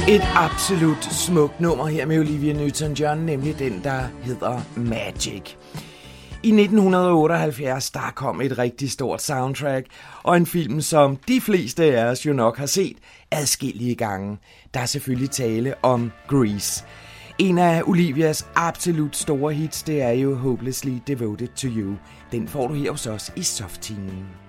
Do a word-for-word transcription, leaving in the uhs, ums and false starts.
Et absolut smukt nummer her med Olivia Newton-John, nemlig den, der hedder Magic. I nitten otteoghalvfjerds der kom et rigtig stort soundtrack, og en film, som de fleste af os jo nok har set adskillige gange. Der er selvfølgelig tale om Grease. En af Olivias absolut store hits, det er jo Hopelessly Devoted to You. Den får du her hos os i Softtimen.